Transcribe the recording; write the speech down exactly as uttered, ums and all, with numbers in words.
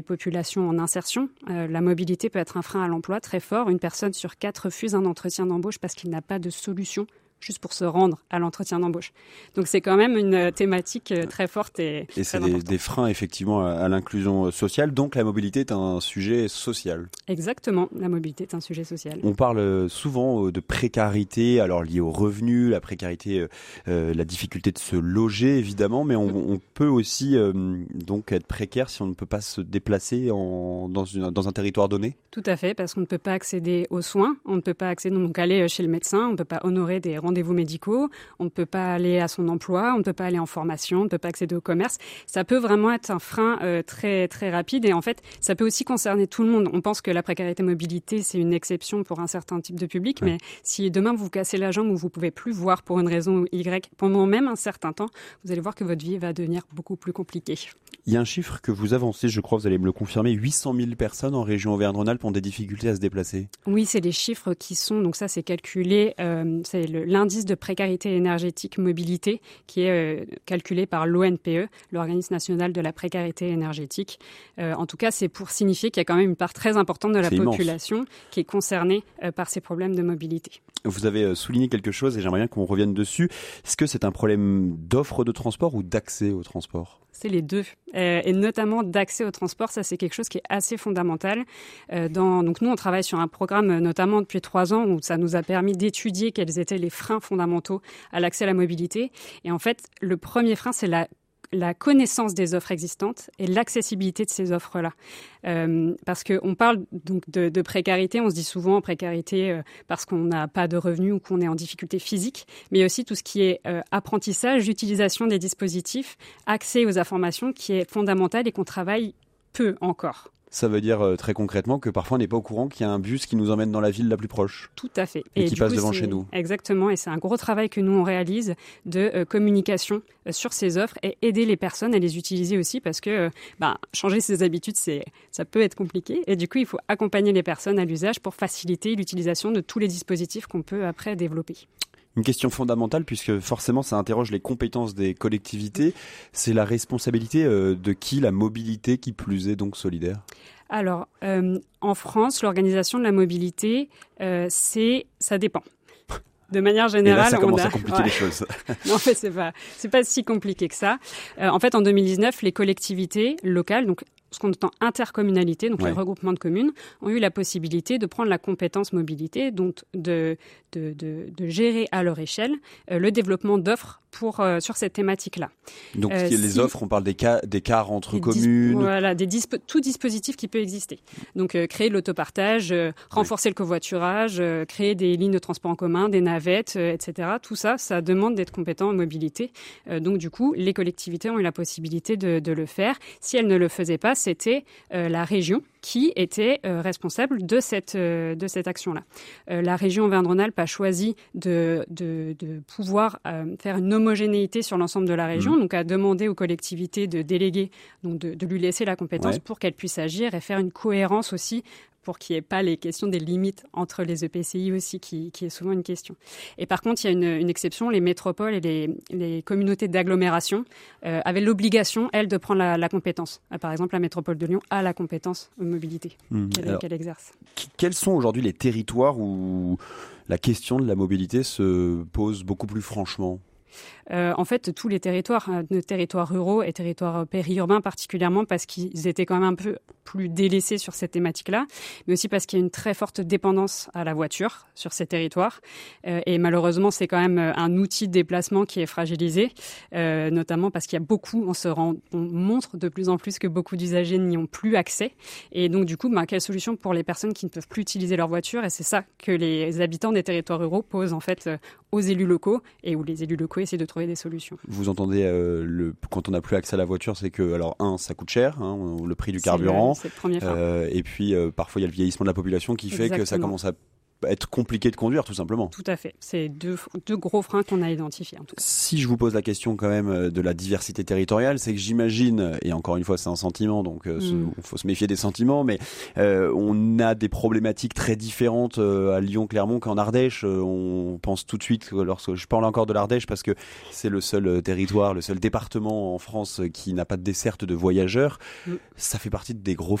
Population en insertion, euh, la mobilité peut être un frein à l'emploi très fort. Une personne sur quatre refuse un entretien d'embauche parce qu'il n'a pas de solution juste pour se rendre à l'entretien d'embauche. Donc c'est quand même une thématique très forte et, et c'est des, des freins effectivement à, à l'inclusion sociale. Donc la mobilité est un sujet social. Exactement, la mobilité est un sujet social. On parle souvent de précarité, alors liée aux revenus, la précarité, euh, la difficulté de se loger évidemment, mais on, on peut aussi euh, donc être précaire si on ne peut pas se déplacer en, dans, une, dans un territoire donné. Tout à fait, parce qu'on ne peut pas accéder aux soins, on ne peut pas accéder donc aller chez le médecin, on ne peut pas honorer des rendez-vous médicaux, on ne peut pas aller à son emploi, on ne peut pas aller en formation, on ne peut pas accéder au commerce. Ça peut vraiment être un frein euh, très très rapide et en fait, ça peut aussi concerner tout le monde. On pense que la précarité mobilité, c'est une exception pour un certain type de public, ouais. Mais si demain vous vous cassez la jambe ou vous pouvez plus voir pour une raison Y pendant même un certain temps, vous allez voir que votre vie va devenir beaucoup plus compliquée. Il y a un chiffre que vous avancez, je crois, vous allez me le confirmer, huit cent mille personnes en région Auvergne-Rhône-Alpes ont des difficultés à se déplacer. Oui, c'est les chiffres qui sont, donc ça c'est calculé, euh, c'est le, l'indice de précarité énergétique mobilité qui est euh, calculé par l'O N P E, l'Organisme national de la précarité énergétique. Euh, en tout cas, c'est pour signifier qu'il y a quand même une part très importante de la c'est population immense. Qui est concernée euh, par ces problèmes de mobilité. Vous avez souligné quelque chose et j'aimerais bien qu'on revienne dessus. Est-ce que c'est un problème d'offre de transport ou d'accès au transport ? C'est les deux, euh, et notamment d'accès au transport. Ça, c'est quelque chose qui est assez fondamental. Euh, dans, donc nous, on travaille sur un programme, notamment depuis trois ans, où ça nous a permis d'étudier quels étaient les freins fondamentaux à l'accès à la mobilité. Et en fait, le premier frein, c'est la la connaissance des offres existantes et l'accessibilité de ces offres-là. Euh, parce qu'on parle donc de, de précarité, on se dit souvent précarité euh, parce qu'on n'a pas de revenus ou qu'on est en difficulté physique, mais aussi tout ce qui est euh, apprentissage, utilisation des dispositifs, accès aux informations qui est fondamental et qu'on travaille peu encore. Ça veut dire euh, très concrètement que parfois on n'est pas au courant qu'il y a un bus qui nous emmène dans la ville la plus proche. Tout à fait. Et, et qui passe coup, devant chez nous. Exactement. Et c'est un gros travail que nous, on réalise de euh, communication euh, sur ces offres et aider les personnes à les utiliser aussi parce que euh, bah, changer ses habitudes, c'est, ça peut être compliqué. Et du coup, il faut accompagner les personnes à l'usage pour faciliter l'utilisation de tous les dispositifs qu'on peut après développer. Une question fondamentale puisque forcément ça interroge les compétences des collectivités. C'est la responsabilité euh, de qui la mobilité qui plus est donc solidaire ? Alors, euh, en France, l'organisation de la mobilité, euh, c'est, ça dépend. De manière générale, et là, ça commence on a... à compliquer ouais. les choses. Non, en fait, c'est pas, c'est pas si compliqué que ça. Euh, en fait, en deux mille dix-neuf, les collectivités locales, donc ce qu'on entend intercommunalité, donc ouais. les regroupements de communes, ont eu la possibilité de prendre la compétence mobilité, donc de, de, de, de gérer à leur échelle euh, le développement d'offres pour, euh, sur cette thématique-là. Donc euh, les si, offres, on parle d'écart, d'écart entre communes dis- Voilà, des dispo- tout dispositif qui peut exister. Donc euh, créer de l'autopartage, euh, renforcer oui. le covoiturage, euh, créer des lignes de transport en commun, des navettes, euh, et cetera. Tout ça, ça demande d'être compétent en mobilité. Euh, donc du coup, les collectivités ont eu la possibilité de, de le faire. Si elles ne le faisaient pas, c'était euh, la région qui était euh, responsable de cette, euh, de cette action-là. Euh, la région Auvergne-Rhône-Alpes a choisi de, de, de pouvoir euh, faire une homogénéité sur l'ensemble de la région, mmh. donc a demandé aux collectivités de déléguer, donc de, de lui laisser la compétence ouais. pour qu'elle puisse agir et faire une cohérence aussi pour qu'il n'y ait pas les questions des limites entre les E P C I aussi, qui, qui est souvent une question. Et par contre, il y a une, une exception, les métropoles et les, les communautés d'agglomération euh, avaient l'obligation, elles, de prendre la, la compétence. Par exemple, la métropole de Lyon a la compétence mobilité mmh. qu'elle, Alors, qu'elle exerce. Quels sont aujourd'hui les territoires où la question de la mobilité se pose beaucoup plus franchement ? Euh, en fait, tous les territoires, euh, nos territoires ruraux et territoires périurbains particulièrement, parce qu'ils étaient quand même un peu plus délaissés sur cette thématique-là, mais aussi parce qu'il y a une très forte dépendance à la voiture sur ces territoires. Euh, et malheureusement, c'est quand même un outil de déplacement qui est fragilisé, euh, notamment parce qu'il y a beaucoup, on se rend, on montre de plus en plus que beaucoup d'usagers n'y ont plus accès. Et donc, du coup, ben, quelle solution pour les personnes qui ne peuvent plus utiliser leur voiture ? Et c'est ça que les habitants des territoires ruraux posent en fait aux élus locaux et où les élus locaux essayer de trouver des solutions. Vous entendez, euh, le, quand on n'a plus accès à la voiture, c'est que, alors, un, ça coûte cher, hein, le prix du carburant. C'est le, c'est le premier frein. Euh, et puis, euh, parfois, il y a le vieillissement de la population qui Exactement. fait que ça commence à être compliqué de conduire, tout simplement. Tout à fait. C'est deux, deux gros freins qu'on a identifiés, en tout cas. Si je vous pose la question quand même de la diversité territoriale, c'est que j'imagine, et encore une fois c'est un sentiment, donc il mm. faut se méfier des sentiments, mais euh, on a des problématiques très différentes euh, à Lyon, Clermont qu'en Ardèche. Euh, on pense tout de suite, lorsque je parle encore de l'Ardèche, parce que c'est le seul territoire, le seul département en France qui n'a pas de desserte de voyageurs, mm. ça fait partie des gros